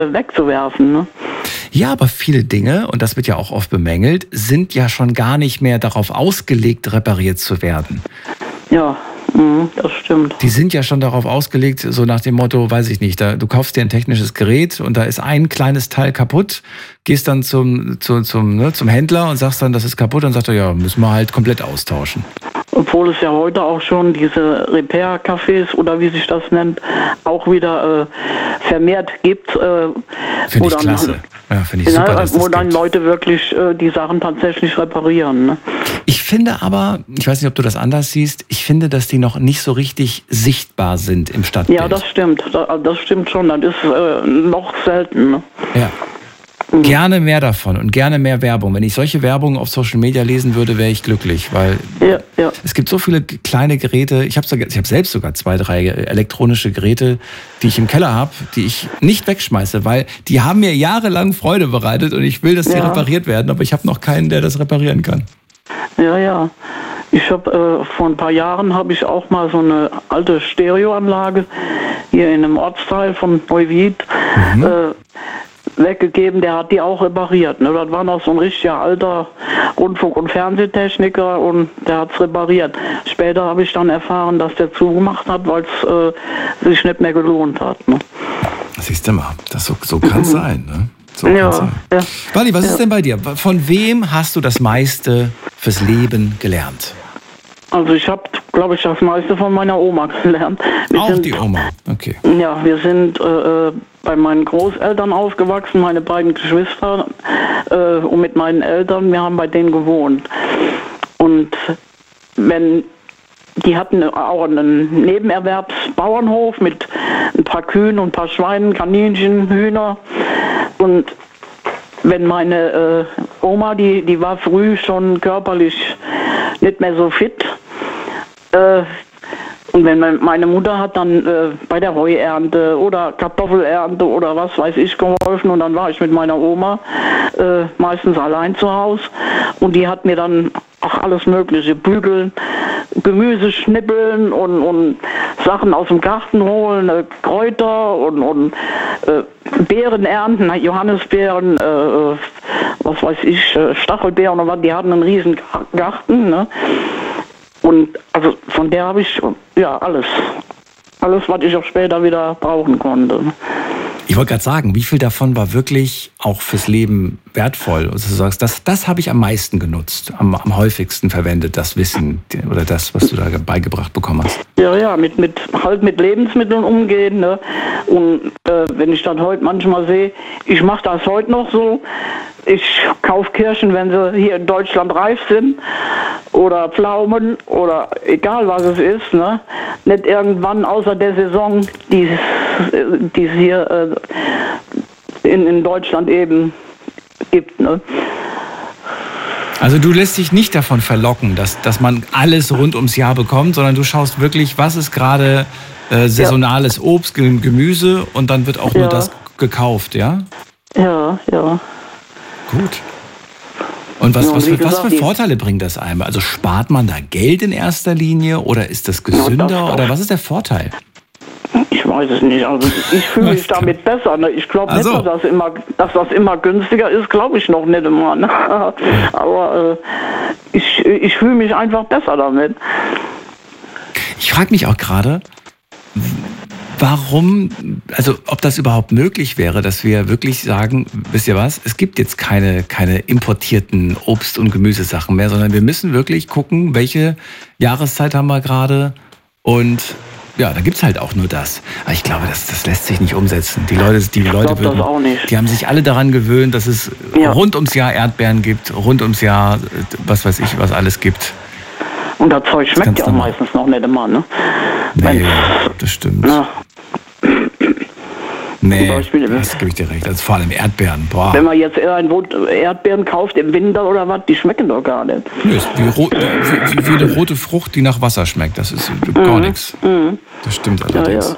wegzuwerfen. Ne? Ja, aber viele Dinge, und das wird ja auch oft bemängelt, sind ja schon gar nicht mehr darauf ausgelegt, repariert zu werden. Ja, das stimmt. Die sind ja schon darauf ausgelegt, so nach dem Motto, weiß ich nicht, du kaufst dir ein technisches Gerät und da ist ein kleines Teil kaputt, gehst dann zum Händler und sagst dann, das ist kaputt, dann sagt er, ja, müssen wir halt komplett austauschen. Obwohl es ja heute auch schon diese Repair-Cafés oder wie sich das nennt, auch wieder vermehrt gibt. Finde ich klasse. Ja, finde ich super, dass wo das dann gibt. Leute wirklich die Sachen tatsächlich reparieren. Ne? Ich finde aber, ich weiß nicht, ob du das anders siehst, ich finde, dass die noch nicht so richtig sichtbar sind im Stadtbild. Ja, das stimmt. Das stimmt schon. Das ist noch selten. Ne? Ja. Gerne mehr davon und gerne mehr Werbung. Wenn ich solche Werbung auf Social Media lesen würde, wäre ich glücklich, weil es gibt so viele kleine Geräte. Ich habe selbst sogar 2, 3 elektronische Geräte, die ich im Keller habe, die ich nicht wegschmeiße, weil die haben mir jahrelang Freude bereitet und ich will, dass die repariert werden, aber ich habe noch keinen, der das reparieren kann. Ja. Ich habe vor ein paar Jahren habe ich auch mal so eine alte Stereoanlage hier in einem Ortsteil von Neuwied weggegeben, der hat die auch repariert. Ne? Das war noch so ein richtiger alter Rundfunk- und Fernsehtechniker und der hat es repariert. Später habe ich dann erfahren, dass der zugemacht hat, weil es sich nicht mehr gelohnt hat. Ne? Siehst du mal, so kann es sein. Ne? So kann's sein. Ja. Wally, was ist denn bei dir? Von wem hast du das meiste fürs Leben gelernt? Also ich habe, glaube ich, das meiste von meiner Oma gelernt. Die Oma, okay. Ja, wir sind bei meinen Großeltern aufgewachsen, meine beiden Geschwister und mit meinen Eltern, wir haben bei denen gewohnt. Und die hatten auch einen Nebenerwerbsbauernhof mit ein paar Kühen und ein paar Schweinen, Kaninchen, Hühner. Und wenn meine Oma, die war früh schon körperlich nicht mehr so fit. Und wenn meine Mutter hat dann bei der Heuernte oder Kartoffelernte oder was weiß ich geholfen und dann war ich mit meiner Oma meistens allein zu Hause und die hat mir dann auch alles mögliche bügeln, Gemüse schnippeln und Sachen aus dem Garten holen, Kräuter und Beeren ernten, Johannisbeeren, was weiß ich, Stachelbeeren und was, die hatten einen riesen Garten, ne? Und also von der habe ich alles, was ich auch später wieder brauchen konnte. Ich wollte gerade sagen, wie viel davon war wirklich auch fürs Leben wertvoll? Also du sagst, das habe ich am meisten genutzt, am häufigsten verwendet, das Wissen oder das, was du da beigebracht bekommen hast. Ja, mit Lebensmitteln umgehen. Ne? Und wenn ich dann heute manchmal sehe, ich mache das heute noch so, ich kaufe Kirschen, wenn sie hier in Deutschland reif sind oder Pflaumen oder egal was es ist, ne? Nicht irgendwann außer der Saison, die es hier in Deutschland eben gibt. Ne? Also du lässt dich nicht davon verlocken, dass man alles rund ums Jahr bekommt, sondern du schaust wirklich, was ist gerade saisonales Obst, Gemüse und dann wird auch nur das gekauft, ja? Ja. Gut. Und was für Vorteile bringt das einem? Also spart man da Geld in erster Linie oder ist das gesünder oder was ist der Vorteil? Ich weiß es nicht. Also ich fühle mich damit besser. Ne? Ich glaube nicht, dass das immer günstiger ist, glaube ich noch nicht immer. Ne? Aber ich fühle mich einfach besser damit. Ich frage mich auch gerade, warum, also ob das überhaupt möglich wäre, dass wir wirklich sagen, wisst ihr was, es gibt jetzt keine importierten Obst- und Gemüsesachen mehr, sondern wir müssen wirklich gucken, welche Jahreszeit haben wir gerade und ja, da gibt es halt auch nur das. Aber ich glaube, das lässt sich nicht umsetzen. Die Leute die haben sich alle daran gewöhnt, dass es rund ums Jahr Erdbeeren gibt, rund ums Jahr, was weiß ich, was alles gibt. Und das Zeug schmeckt ja auch meistens noch nicht immer, ne? Nee, das stimmt. Ja. Nee, das gebe ich dir recht. Also vor allem Erdbeeren. Boah. Wenn man jetzt Erdbeeren kauft im Winter oder was, die schmecken doch gar nicht. Nee, ist wie eine rote Frucht, die nach Wasser schmeckt. Das ist gar nichts. Das stimmt allerdings.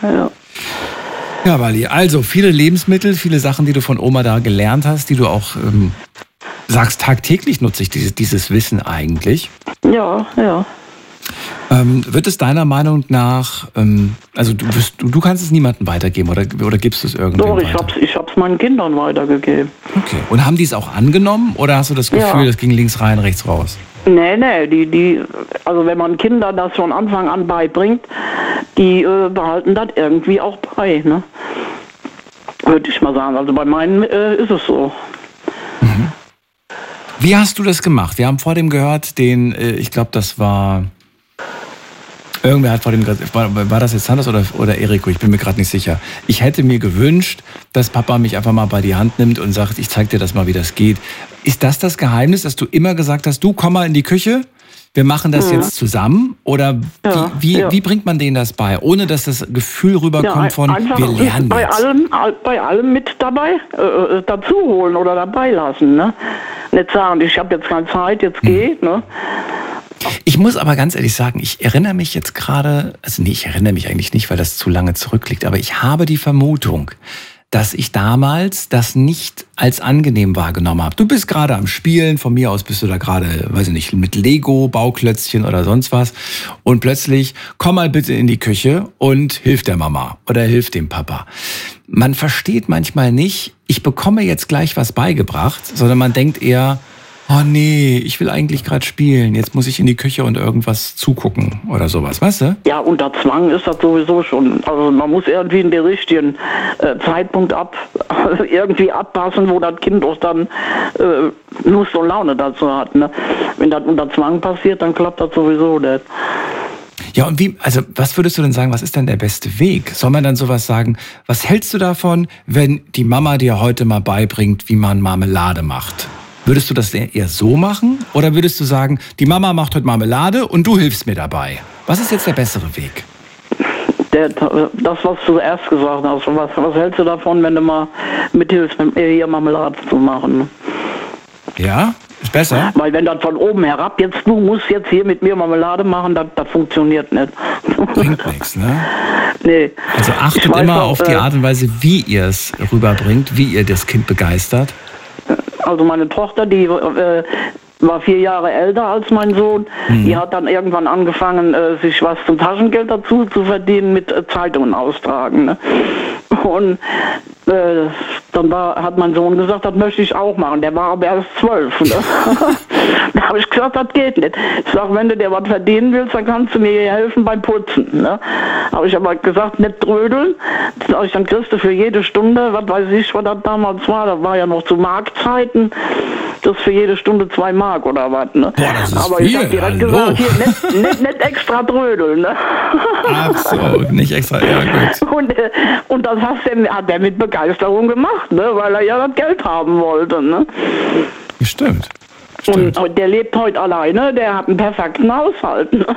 Ja, Wally, also viele Lebensmittel, viele Sachen, die du von Oma da gelernt hast, die du auch sagst, tagtäglich nutze ich dieses Wissen eigentlich. Ja. Wird es deiner Meinung nach, also du kannst es niemandem weitergeben oder gibst du es irgendwem weiter? Doch, ich hab's meinen Kindern weitergegeben. Okay. Und haben die es auch angenommen oder hast du das Gefühl, das ging links rein, rechts raus? Nee, also wenn man Kindern das von Anfang an beibringt, die behalten das irgendwie auch bei, ne? Würde ich mal sagen. Also bei meinen ist es so. Mhm. Wie hast du das gemacht? Wir haben vor dem gehört, ich glaube, das war... Irgendwer hat vor dem, war das jetzt Sanders oder Eriko? Ich bin mir gerade nicht sicher. Ich hätte mir gewünscht, dass Papa mich einfach mal bei die Hand nimmt und sagt, ich zeig dir das mal, wie das geht. Ist das Geheimnis, dass du immer gesagt hast, du komm mal in die Küche, wir machen das jetzt zusammen? Oder wie bringt man denen das bei, ohne dass das Gefühl rüberkommt von, wir lernen jetzt? Bei allem mit dabei, dazu holen oder dabei lassen. Ne? Nicht sagen, ich habe jetzt keine Zeit, jetzt geht, ne? Ich muss aber ganz ehrlich sagen, ich erinnere mich jetzt gerade, ich erinnere mich eigentlich nicht, weil das zu lange zurückliegt, aber ich habe die Vermutung, dass ich damals das nicht als angenehm wahrgenommen habe. Du bist gerade am Spielen, von mir aus bist du da gerade, weiß ich nicht, mit Lego, Bauklötzchen oder sonst was und plötzlich, komm mal bitte in die Küche und hilf der Mama oder hilf dem Papa. Man versteht manchmal nicht, ich bekomme jetzt gleich was beigebracht, sondern man denkt eher, oh nee, ich will eigentlich gerade spielen. Jetzt muss ich in die Küche und irgendwas zugucken oder sowas, weißt du? Ja, unter Zwang ist das sowieso schon. Also man muss irgendwie in den richtigen Zeitpunkt irgendwie abpassen, wo das Kind auch dann Lust und Laune dazu hat. Ne? Wenn das unter Zwang passiert, dann klappt das sowieso nicht. Ja, und was würdest du denn sagen, was ist denn der beste Weg? Soll man dann sowas sagen, was hältst du davon, wenn die Mama dir heute mal beibringt, wie man Marmelade macht? Würdest du das eher so machen oder würdest du sagen, die Mama macht heute Marmelade und du hilfst mir dabei? Was ist jetzt der bessere Weg? Das, was du zuerst gesagt hast, was hältst du davon, wenn du mal mithilfst, mit mir hier Marmelade zu machen? Ja, ist besser. Weil wenn das von oben herab, du musst jetzt hier mit mir Marmelade machen, das funktioniert nicht. Bringt nichts, ne? Nee. Also achtet immer auf die Art und Weise, wie ihr es rüberbringt, wie ihr das Kind begeistert. Also meine Tochter, die war 4 Jahre älter als mein Sohn. Die hat dann irgendwann angefangen, sich was zum Taschengeld dazu zu verdienen mit Zeitungen austragen. Ne? Und dann hat mein Sohn gesagt, das möchte ich auch machen. Der war aber erst 12. Ne? Da habe ich gesagt, das geht nicht. Ich sage, wenn du dir was verdienen willst, dann kannst du mir hier helfen beim Putzen. Ne? Habe ich aber gesagt, nicht trödeln. Dann kriegst du für jede Stunde, was weiß ich, was das damals war, das war ja noch zu Marktzeiten, das für jede Stunde 2 Mark oder was. Ne? Boah, das ist aber viel. Ich habe direkt gesagt, hier nicht extra trödeln. Ne? Ach so, nicht extra, ja gut. Und das hat er mit Begeisterung gemacht, ne? Weil er ja das Geld haben wollte. Ne? Stimmt. Und der lebt heute alleine, der hat einen perfekten Haushalt. Ne?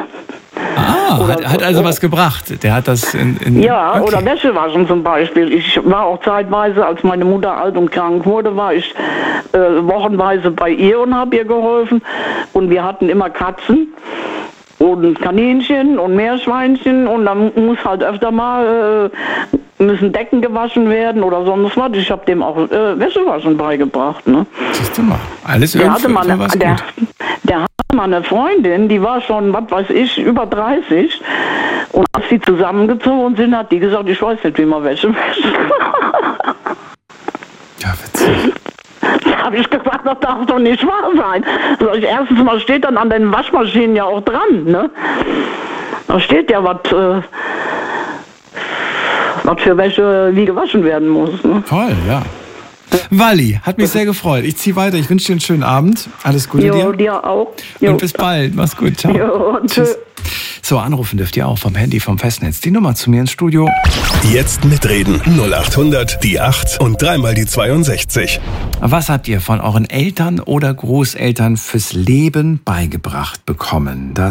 Hat also was gebracht. Der hat das Ja, okay. Oder Wäsche waschen zum Beispiel. Ich war auch zeitweise, als meine Mutter alt und krank wurde, war ich wochenweise bei ihr und habe ihr geholfen. Und wir hatten immer Katzen und Kaninchen und Meerschweinchen und dann muss halt öfter mal müssen Decken gewaschen werden oder sonst was. Ich habe dem auch Wäschewaschen beigebracht. Ne? Siehst du mal, alles der hatte mal eine Freundin, die war schon, was weiß ich, über 30 und als sie zusammengezogen sind, hat die gesagt, ich weiß nicht, wie man Wäsche wäscht. Ja, witzig. Da habe ich gesagt, das darf doch nicht wahr sein. Also erstens mal steht dann an den Waschmaschinen ja auch dran, ne? Da steht ja, was für Wäsche wie gewaschen werden muss. Ne? Toll, ja. Walli, hat mich sehr gefreut. Ich ziehe weiter. Ich wünsche dir einen schönen Abend. Alles Gute dir. Jo, dir auch. Jo. Und bis bald. Mach's gut. Ciao. Jo, tschüss. So, anrufen dürft ihr auch vom Handy, vom Festnetz. Die Nummer zu mir ins Studio. Jetzt mitreden. 0800 die 8 und dreimal die 62. Was habt ihr von euren Eltern oder Großeltern fürs Leben beigebracht bekommen? Das